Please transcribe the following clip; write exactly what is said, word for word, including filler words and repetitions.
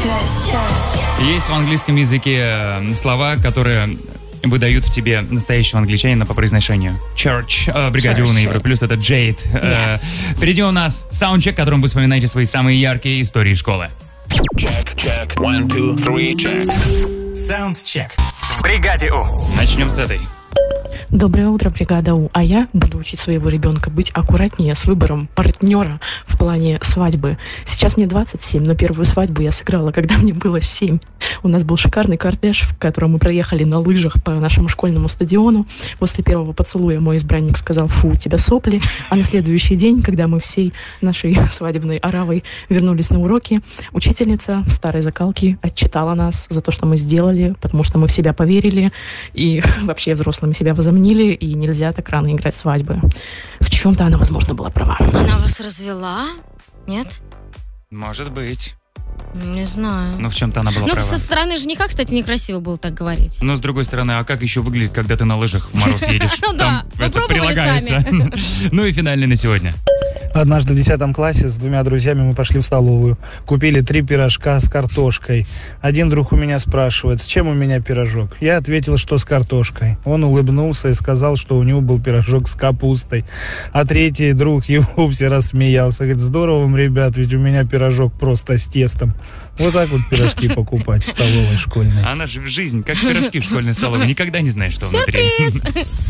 Есть в английском языке слова, которые выдают в тебе настоящего англичанина по произношению. Church, э, бригаде У на Европе Плюс, это Jade. Yes. Э, впереди у нас саундчек, в котором вы вспоминаете свои самые яркие истории школы. Check, check, one, two, three, check. Саундчек в бригаде У. Начнем с этой. Доброе утро, бригада У. А я буду учить своего ребенка быть аккуратнее с выбором партнера в плане свадьбы. Сейчас мне двадцать семь, но первую свадьбу я сыграла, когда мне было семь. У нас был шикарный кортеж, в котором мы проехали на лыжах по нашему школьному стадиону. После первого поцелуя мой избранник сказал: «Фу, у тебя сопли». А на следующий день, когда мы всей нашей свадебной оравой вернулись на уроки, учительница старой закалки отчитала нас за то, что мы сделали, потому что мы в себя поверили и вообще взрослыми себя возомнили, и нельзя так рано играть свадьбы. В чем-то она, возможно, была права. Она вас развела? Нет? Может быть. Не знаю. Но в чем-то она была Ну, права. со стороны жениха, кстати, некрасиво было так говорить. Но с другой стороны, а как еще выглядит, когда ты на лыжах в мороз едешь? Ну да, это попробовали прилагается. Ну и финальный на сегодня. Однажды в десятом классе с двумя друзьями мы пошли в столовую. Купили три пирожка с картошкой. Один друг у меня спрашивает: с чем у меня пирожок? Я ответил, что с картошкой. Он улыбнулся и сказал, что у него был пирожок с капустой. А третий друг и вовсе рассмеялся. Говорит: здорово вам, ребят, ведь у меня пирожок просто с тестом. Вот так вот пирожки покупать в столовой школьной. Она же жизнь, как пирожки в школьной столовой. Никогда не знаешь, что внутри. Сюрприз!